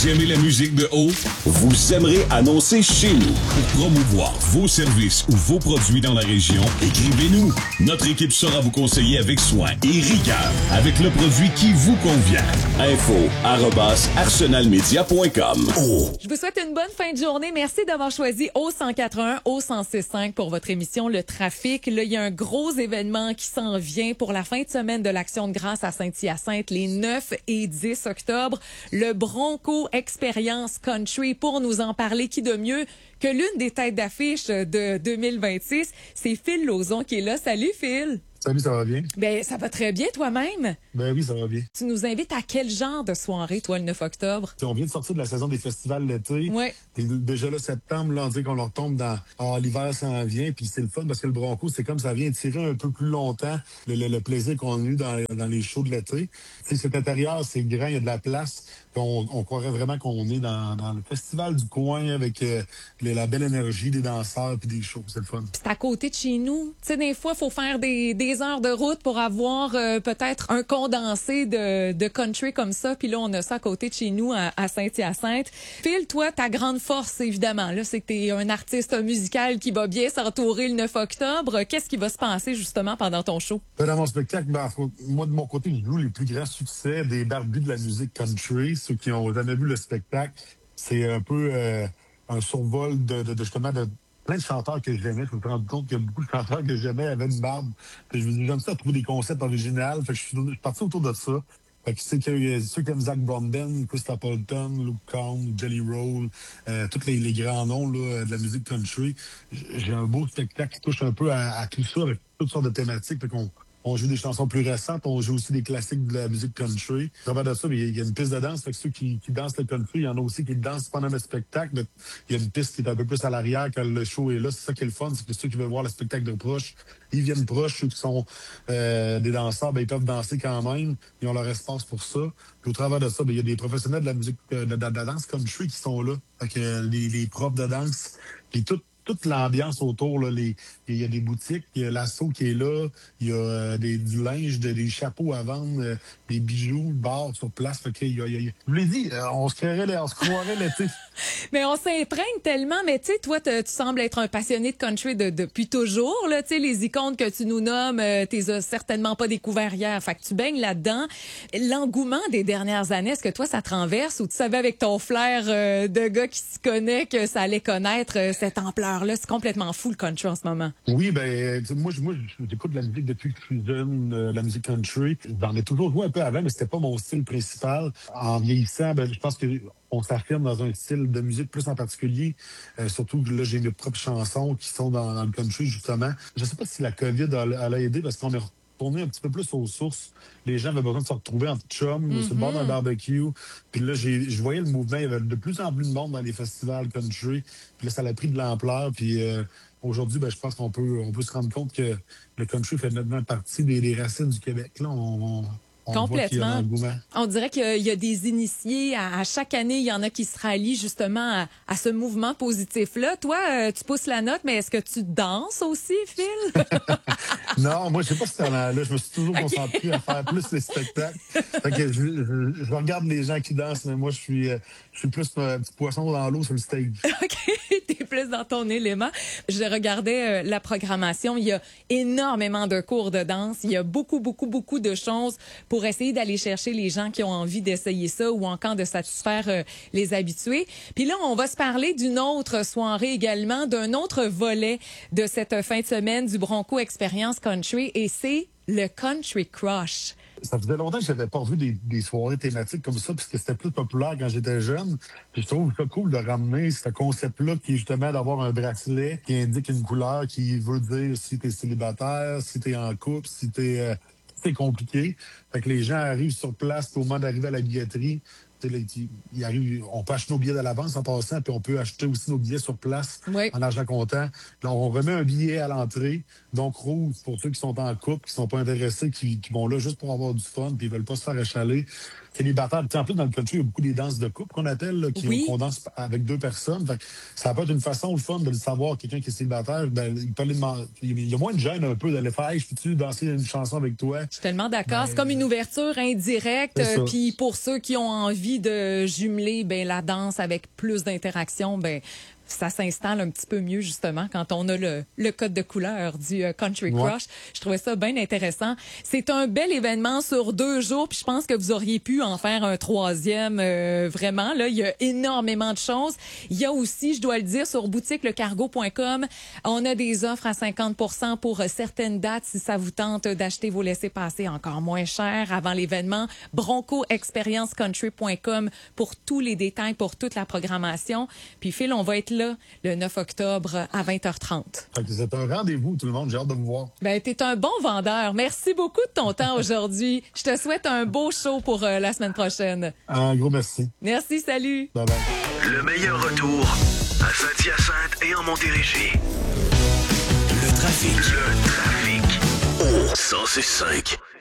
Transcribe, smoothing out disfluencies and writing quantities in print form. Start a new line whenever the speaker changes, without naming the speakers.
Vous aimez la musique de haut? Vous aimerez annoncer chez nous. Pour promouvoir vos services ou vos produits dans la région, écrivez-nous. Notre équipe saura vous conseiller avec soin et rigueur avec le produit qui vous convient. info@arsenalmedia.com. Oh.
Je vous souhaite une bonne fin de journée. Merci d'avoir choisi au 181, au 106.5 pour votre émission Le Trafic. Là, il y a un gros événement qui s'en vient pour la fin de semaine de l'Action de grâce à Saint-Hyacinthe, les 9 et 10 octobre. Le Bronco Expérience Country. Pour nous en parler, qui de mieux que l'une des têtes d'affiche de 2026, c'est Phil Lauzon qui est là. Salut Phil!
Salut, ça va bien?
Ben, ça va très bien toi-même.
Ben oui, ça va bien.
Tu nous invites à quel genre de soirée, toi, le 9 octobre?
On vient de sortir de la saison des festivals l'été.
Ouais.
Déjà là, septembre, là, on dit qu'on leur tombe dans... Ah, l'hiver s'en vient, puis c'est le fun parce que le Bronco, c'est comme ça vient tirer un peu plus longtemps le plaisir qu'on a eu dans les shows de l'été. T'sais, cet intérieur, c'est grand, il y a de la place. On croirait vraiment qu'on est dans le festival du coin avec la belle énergie des danseurs puis des shows. C'est le fun.
Puis c'est à côté de chez nous. Tu sais, des fois, il faut faire des heures de route pour avoir peut-être un condensé de country comme ça. Puis là, on a ça à côté de chez nous à Saint-Hyacinthe. Phil, toi, ta grande force, évidemment, là, c'est que t'es un artiste musical qui va bien s'entourer le 9 octobre. Qu'est-ce qui va se passer, justement, pendant ton show?
Dans mon spectacle, moi, de mon côté, je joue les plus grands succès des barbus de la musique country. Ceux qui ont jamais vu le spectacle, c'est un peu un survol justement de plein de chanteurs que j'aimais. Je me suis rendu compte qu'il y a beaucoup de chanteurs que j'aimais avaient une barbe. Puis j'aime ça trouver des concepts originaux. Fait que je suis parti autour de ça. Fait que c'est ceux qui aiment Zach Bromden, Chris Stapleton, Luke Combs, Jelly Roll, tous les grands noms là, de la musique country. J'ai un beau spectacle qui touche un peu à tout ça avec toutes sortes de thématiques. Fait qu'on joue des chansons plus récentes, on joue aussi des classiques de la musique country. À travers de ça, il y a une piste de danse. Fait que ceux qui dansent le country, il y en a aussi qui dansent pendant le spectacle. Mais il y a une piste qui est un peu plus à l'arrière quand le show est là. C'est ça qui est le fun, c'est que ceux qui veulent voir le spectacle de proche, ils viennent proche. Ceux qui sont des danseurs, ils peuvent danser quand même. Ils ont leur espace pour ça. Puis au travers de ça, il y a des professionnels de la musique de la danse country qui sont là. Fait que les profs de danse, puis toute l'ambiance autour, là, il y a des boutiques, il y a l'assaut qui est là, il y a du linge, des chapeaux à vendre, des bijoux, bars sur place. Fait que, je vous l'ai dit, on se croirait l'été.
Mais on s'imprègne tellement. Mais tu sais, toi, tu sembles être un passionné de country depuis toujours. Là, tu sais, les icônes que tu nous nommes, t'es as certainement pas découvert hier. Fait que tu baignes là-dedans. L'engouement des dernières années, est-ce que toi, ça te renverse ou tu savais avec ton flair de gars qui s'y connaît que ça allait connaître cette ampleur-là? C'est complètement fou, le country en ce moment.
Oui, moi, j'écoute de la musique depuis que je suis jeune, la musique country. J'en ai toujours joué un peu avant, mais c'était pas mon style principal. En vieillissant, je pense que on s'affirme dans un style de musique plus en particulier. Surtout que là, j'ai mes propres chansons qui sont dans le country, justement. Je sais pas si la COVID a aidé parce qu'on est retourné un petit peu plus aux sources. Les gens avaient besoin de se retrouver en chum, sur le bord d'un barbecue. Puis là, je voyais le mouvement. Il y avait de plus en plus de monde dans les festivals country. Puis là, ça a pris de l'ampleur. Puis aujourd'hui, je pense qu'on peut se rendre compte que le country fait maintenant partie des racines du Québec. Là, on
complètement.
voit qu'il y a
On dirait qu'il y a des initiés. À chaque année, il y en a qui se rallient justement à ce mouvement positif-là. Toi, tu pousses la note, mais est-ce que tu danses aussi, Phil?
Non, moi, je sais pas si c'est là. Je me suis toujours concentré à faire plus les spectacles. Fait que je regarde les gens qui dansent, mais moi, je suis plus un petit poisson dans l'eau sur le stage.
OK, t'es plus dans ton élément. Je regardais la programmation. Il y a énormément de cours de danse. Il y a beaucoup, beaucoup, beaucoup de choses pour essayer d'aller chercher les gens qui ont envie d'essayer ça ou encore de satisfaire les habitués. Puis là, on va se parler d'une autre soirée également, d'un autre volet de cette fin de semaine du Bronco Expérience Country et c'est le Country Crush.
Ça faisait longtemps que je n'avais pas vu des soirées thématiques comme ça, puisque c'était plus populaire quand j'étais jeune. Puis je trouve ça cool de ramener ce concept-là, qui est justement d'avoir un bracelet qui indique une couleur qui veut dire si tu es célibataire, si tu es en couple, si c'est compliqué. Fait que les gens arrivent sur place, puis au moment d'arriver à la billetterie, on peut acheter nos billets à l'avance en passant, puis on peut acheter aussi nos billets sur place en argent comptant. Là, on remet un billet à l'entrée, donc rouge pour ceux qui sont en couple, qui sont pas intéressés, qui vont là juste pour avoir du fun, puis ils veulent pas se faire échaler. célibataire. En plus, dans le country, il y a beaucoup des danses de couple qu'on appelle, là, qu'on danse avec 2 personnes. Fait que ça peut être une façon le fun de le savoir, quelqu'un qui est célibataire. Ben, il peut aller demander, il y a moins de gêne un peu d'aller faire, hey, je peux-tu danser une chanson avec toi?
Je suis tellement d'accord. C'est comme une ouverture indirecte. Puis pour ceux qui ont envie de jumeler la danse avec plus d'interaction, ça s'installe un petit peu mieux, justement, quand on a le code de couleur du Country Crush. Je trouvais ça bien intéressant. C'est un bel événement sur 2 jours, puis je pense que vous auriez pu en faire un 3e. Vraiment, là, il y a énormément de choses. Il y a aussi, je dois le dire, sur boutiquelecargo.com, on a des offres à 50% pour certaines dates, si ça vous tente d'acheter vos laissez-passer encore moins cher avant l'événement. broncoexperience-country.com pour tous les détails, pour toute la programmation. Puis Phil, on va être là le 9 octobre à 20h30.
C'est un rendez-vous, tout le monde. J'ai hâte de vous voir.
T'es un bon vendeur. Merci beaucoup de ton temps aujourd'hui. Je te souhaite un beau show pour la semaine prochaine.
Un gros merci.
Merci, salut.
Bye bye.
Le meilleur retour à Saint-Hyacinthe et en Montérégie. Le trafic au 106.5.